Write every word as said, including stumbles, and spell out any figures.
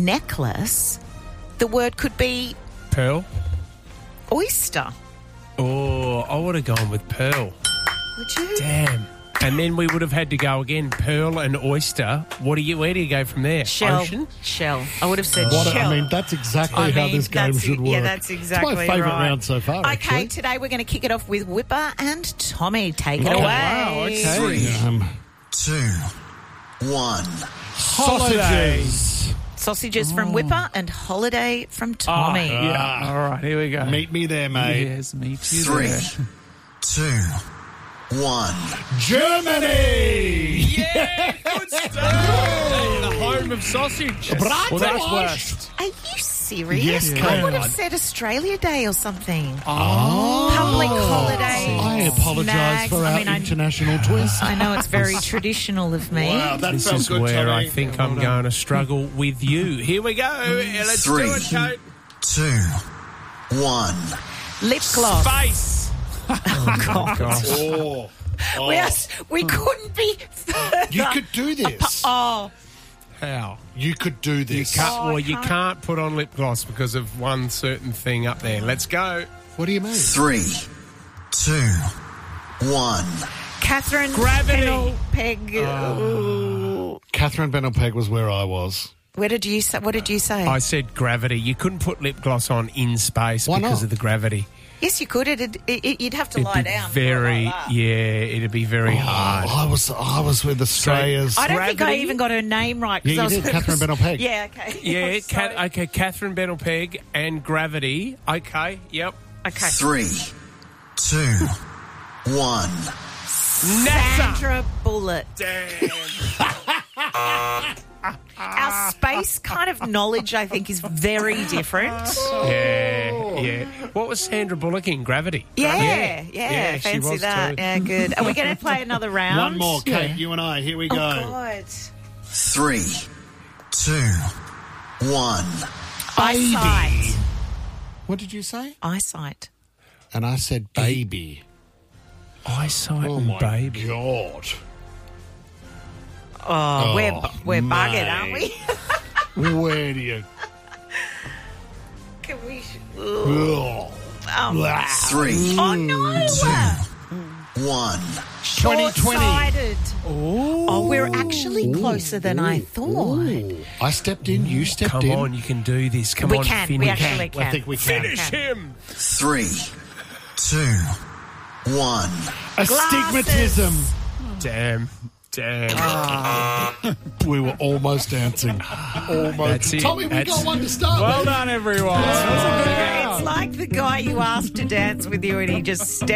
necklace, the word could be Pearl? oyster. Oh, I would have gone with pearl. Would you? Damn. And then we would have had to go again, pearl and oyster. What do you? Where do you go from there? Shell. Ocean? Shell. I would have said What a- shell. I mean, that's exactly I how mean, this game that's- should work. Yeah, that's exactly It's my favourite right. round so far, Okay, actually. today we're going to kick it off with Whipper and Tommy. Take it Okay. away. Wow, okay. Three, Um, two, one. sausages. Sausages from Whipper and holiday from Tommy. Oh, yeah. All right, here we go. Meet me there, mate. Yes, me too. Three, there. two, one. Germany! Yeah, good stuff. The home of sausage. Well, that's worst. Are you serious? Yes, I Kate. would have said Australia Day or something. Oh. Public holiday. I apologise snags. for our I mean, I- international twist. I know it's very traditional of me. Wow, that This felt is good, where Tommy. I think Well I'm done. going to struggle with you. Here we go. Let's Three. do it, Kate. Two, one. Lip gloss. Face. Oh, God. Oh. Oh. We, are, we couldn't be further. You could do this. Oh, How? You could do You this. can't, Oh, well, I you can't. can't put on lip gloss because of one certain thing up there. Let's go. What do you mean? Three, two, one. Catherine Gravity. Pennell Peg. Ooh. Catherine Bennell-Peg was where I was. Where did you say? What did you say? I said gravity. You couldn't put lip gloss on in space Why because not? of the gravity. yes, you could. It'd, it, it, you'd have to It'd lie be down. for very, like that. yeah, it'd be very hard. Oh, I was I was with Australia's. I don't think I Gravity? even got her name right. 'cause Yeah, you I was did, Catherine Bennell-Peg. Yeah, okay. Yeah, I'm Cat, sorry. okay, Catherine Bennell-Peg and gravity. Okay, yep. Okay. Three, two, one. NASA. Sandra Bullock. Damn. Our space kind of knowledge, I think, is very different. Yeah, yeah. What was Sandra Bullock in Gravity? Yeah, yeah, Yeah, she fancy was that. too. Yeah, good. Are we going to play another round? One more, Kate, you and I. Here we Oh, go. God. Three, two, one. Eyesight. What did you say? Eyesight. And I said baby. Eyesight Oh and my baby. God. Oh, Oh, we're, we're buggered, mate. aren't we? Where do you... Can we... Oh. Oh, Three, oh no! one. twenty twenty. Short-sighted. Oh, we're actually closer than I thought. I stepped in, you stepped Come in. on, you can do this. Come We on, can. finish. We actually can. I think we can. Finish him. Three, two, one. Astigmatism. Damn. Damn. We were almost dancing. Almost. That's it. Tommy, we That's- got one to start Well with. done, everyone. It's like the guy you asked to dance with you and he just stepped